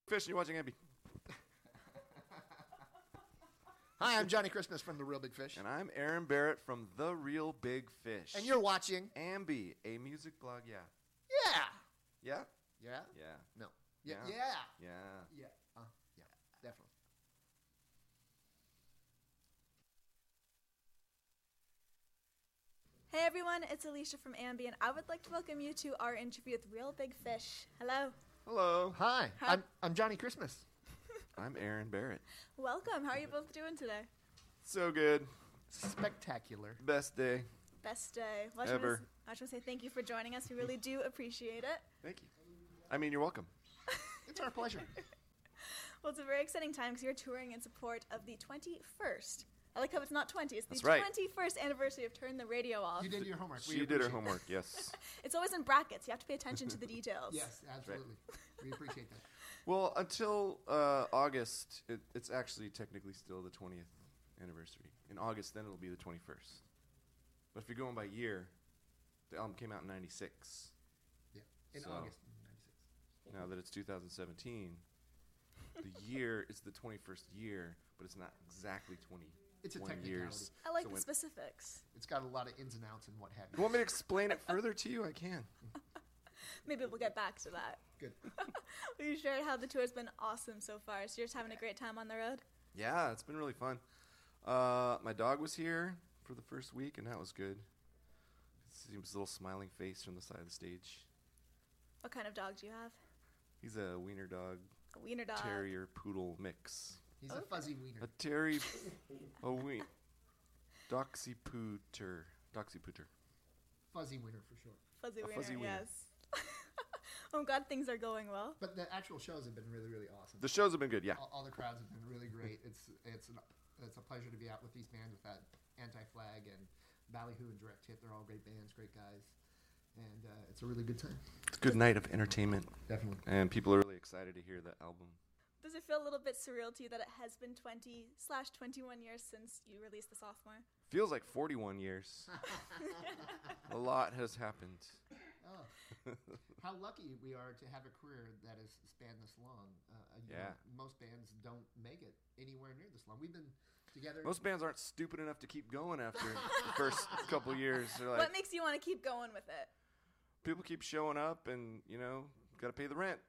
Fish, and you're watching Ambi. Hi, I'm Johnny Christmas from The Real Big Fish. And I'm Aaron Barrett from The Real Big Fish. And you're watching Ambi, a music blog, yeah. Yeah. Yeah? Yeah? Yeah. No. Yeah. Yeah. Yeah. Yeah. Yeah. Yeah. Definitely. Hey everyone, it's Alicia from Ambi, and I would like to welcome you to our interview with Real Big Fish. Hello. Hello. Hi. Hi. I'm Johnny Christmas. I'm Aaron Barrett. Welcome. How are you both doing today? So good. Spectacular. Best day. Best day. Well, Ever. I just want to say thank you for joining us. We really do appreciate it. Thank you. I mean, you're welcome. It's our pleasure. Well, it's a very exciting time because you're touring in support of the 21st. I like how it's not 20. It's the That's right. 21st anniversary of Turn the Radio Off. You did your homework. We She did her appreciate homework, yes. It's always in brackets. You have to pay attention to the details. That. Yes, absolutely. We appreciate that. Well, until August, it's actually technically still the 20th anniversary. In August, then it'll be the 21st. But if you're going by year, the album came out in 96. Yeah. In So- August '96. Now that it's 2017, the year is the 21st year, but it's not exactly 21 It's a technicality. years. I like So the when- specifics. It's got a lot of ins and outs and what have You you. want me to explain it further to you? I can. Maybe we'll get back to that. Good. You shared how the tour's been awesome so far, so you're just having a great time on the road? Yeah, it's been really fun. My dog was here for the first week, and that was good. See his little smiling face from the side of the stage. What kind of dog do you have? He's a wiener dog, A wiener dog. terrier poodle mix. He's a fuzzy wiener. A Doxypooter. Doxypooter. Fuzzy wiener for sure. Fuzzy A wiener, fuzzy wiener. yes. I'm glad things are going well. But the actual shows have been really, really awesome. The shows have been good, yeah. All the crowds have been really great. It's a pleasure to be out with these bands, with that Anti-Flag and Ballyhoo and Direct Hit. They're all great bands, great guys, and it's a really good time. It's a good night of entertainment, Definitely. and people are really excited to hear the album. Does it feel a little bit surreal to you that it has been 20/21 years since you released The Sophomore? Feels like 41 years. A lot has happened. Oh, how lucky we are to have a career that has spanned this long. You know, Yeah. most bands don't make it anywhere near this long. We've been together. Most bands aren't stupid enough to keep going after the first couple years. They're like, What makes you want to keep going with it? people keep showing up, and got to pay the rent.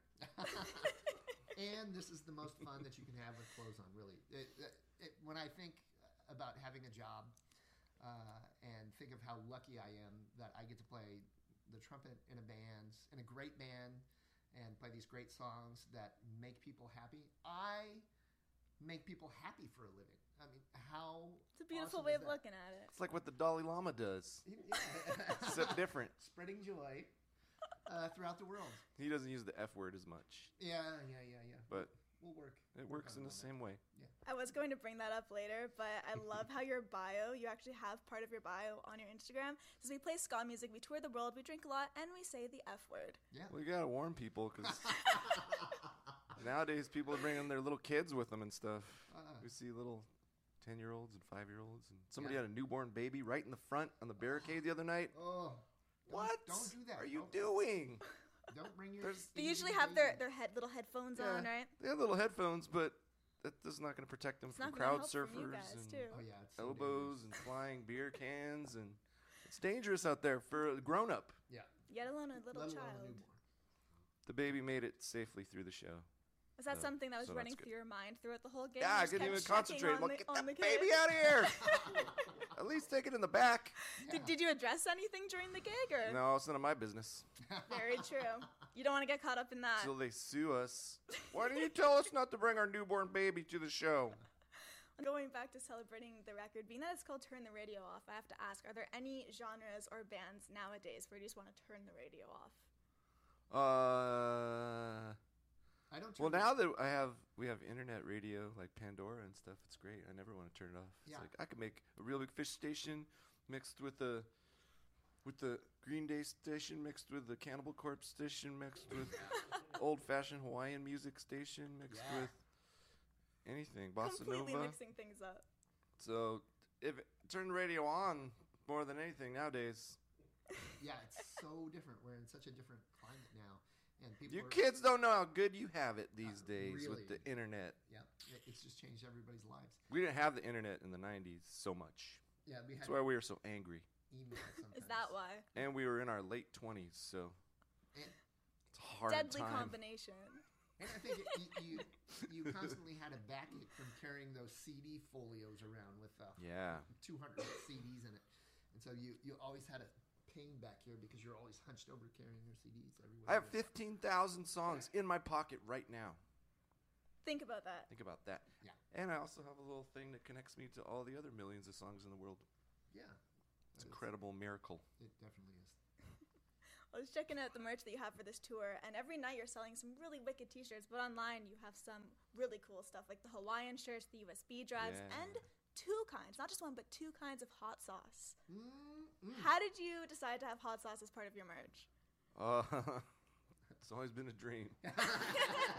And this is the most fun that you can have with clothes on, really. When I think about having a job and think of how lucky I am that I get to play the trumpet in a great band, and play these great songs that make people happy. I make people happy for a living. I mean, how It's a beautiful awesome way is of that? looking at it. It's like what the Dalai Lama does, Yeah. except different. Spreading joy throughout the world. He doesn't use the F word as much, Yeah. but We'll work. it works in the same way. I was going to bring that up later, but I love how your bio, you actually have part of your bio on your Instagram. It says we play ska music, we tour the world, we drink a lot, and we say the F word. Yeah. We got to warn people, because nowadays people are bringing their little kids with them and stuff. We see little 10-year-olds and 5-year-olds, and somebody Yeah. had a newborn baby right in the front on the barricade the other night. Oh. What? Don't do that. are you Don't- doing? Don't bring your. There's- They usually baby. have their little headphones on, right? They have little headphones, but that's not going to protect them It's from not gonna crowd help from you surfers guys, and too. Oh yeah, it's so elbows and flying beer cans, and it's dangerous out there for a grown-up. Yeah. Let alone a little Let alone a child. newborn. The baby made it safely through the show. Was that No, something that was so running that's through your mind throughout the whole game? Yeah, You I just couldn't kept even checking concentrate. I'm on like, the- get on that the kid. baby out of here. At least take it in the back. Did you address anything during the gig, or? No, it's none of my business. Very true. You don't want to get caught up in that. Until they sue us. Why didn't you tell us not to bring our newborn baby to the show? Going back to celebrating the record, being that it's called Turn the Radio Off, I have to ask, are there any genres or bands nowadays where you just want to turn the radio off? I don't. Well, turn now that we have internet radio like Pandora and stuff, it's great. I never want to turn it off. It's Yeah. like I could make a Real Big Fish station mixed with the Green Day station, mixed with the Cannibal Corpse station, mixed with old-fashioned Hawaiian music station, mixed Yeah. with anything, bossa Completely nova. mixing things up. So turn the radio on more than anything nowadays. Yeah, it's so different. We're in such a different climate now, And people You kids don't know how good you have it these days really. with the internet. Yeah, it's just changed everybody's lives. We didn't have the internet in the 90s so much. Yeah, we had That's why we were so angry. email sometimes. Is that why? And we were in our late 20s, so And, it's a hard Deadly time. combination. and I think you constantly had a backache from carrying those CD folios around with Yeah. 200 CDs in it. And so you always had a pain back here because you're always hunched over carrying your CDs everywhere. I have 15,000 songs in my pocket right now. Think about that. Think about that. Yeah. And I also have a little thing that connects me to all the other millions of songs in the world. Yeah. It's an incredible miracle. It definitely is. I was checking out the merch that you have for this tour, and every night you're selling some really wicked t-shirts, but online you have some really cool stuff, like the Hawaiian shirts, the USB drives, Yeah. and two kinds, not just one, but two kinds of hot sauce. Mm-mm. How did you decide to have hot sauce as part of your merch? It's always been a dream.